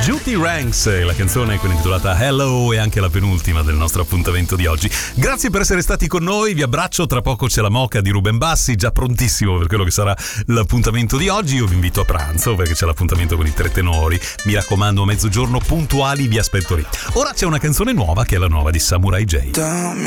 Judy Ranks, la canzone è quella intitolata Hello, e anche la penultima del nostro appuntamento di oggi. Grazie per essere stati con noi, vi abbraccio, tra poco c'è la moca di Ruben Bassi, già prontissimo per quello che sarà l'appuntamento di oggi. Io vi invito a pranzo perché c'è l'appuntamento con i tre tenori, mi raccomando a mezzogiorno puntuali, vi aspetto lì. Ora c'è una canzone nuova che è la nuova di Samurai J.